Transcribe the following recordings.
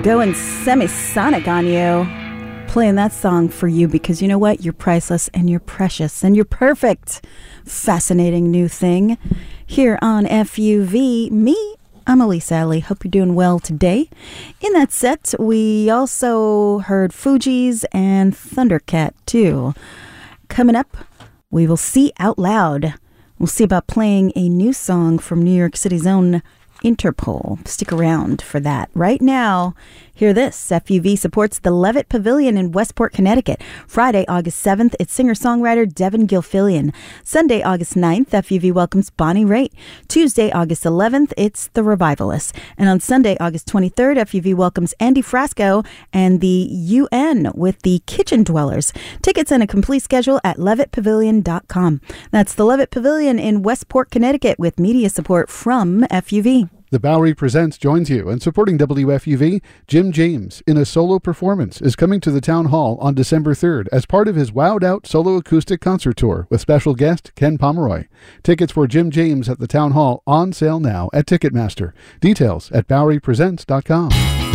Going semisonic on you. Playing that song for you because you know what? You're priceless and you're precious and you're perfect. Fascinating new thing here on FUV. I'm Elise Alley. Hope you're doing well today. In that set, we also heard Fugees and Thundercat too. Coming up, we will see Out Loud. We'll see about playing a new song from New York City's own Interpol. Stick around for that. Right now, hear this. FUV supports the Levitt Pavilion in Westport, Connecticut. Friday, August 7th, it's singer-songwriter Devin Gilfillian. Sunday, August 9th, FUV welcomes Bonnie Raitt. Tuesday, August 11th, it's The Revivalists. And on Sunday, August 23rd, FUV welcomes Andy Frasco and the UN with the Kitchen Dwellers. Tickets and a complete schedule at levittpavilion.com. That's the Levitt Pavilion in Westport, Connecticut with media support from FUV. The Bowery Presents joins you, and supporting WFUV, Jim James, in a solo performance, is coming to the Town Hall on December 3rd as part of his Wowed Out solo acoustic concert tour with special guest Ken Pomeroy. Tickets for Jim James at the Town Hall on sale now at Ticketmaster. Details at BoweryPresents.com.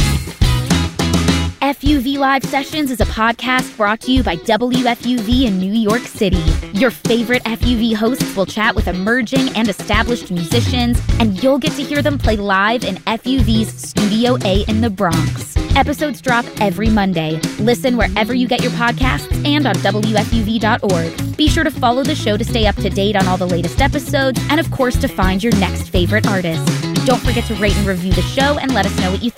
FUV Live Sessions is a podcast brought to you by WFUV in New York City. Your favorite FUV hosts will chat with emerging and established musicians, and you'll get to hear them play live in FUV's Studio A in the Bronx. Episodes drop every Monday. Listen wherever you get your podcasts and on WFUV.org. Be sure to follow the show to stay up to date on all the latest episodes, and of course to find your next favorite artist. Don't forget to rate and review the show and let us know what you think.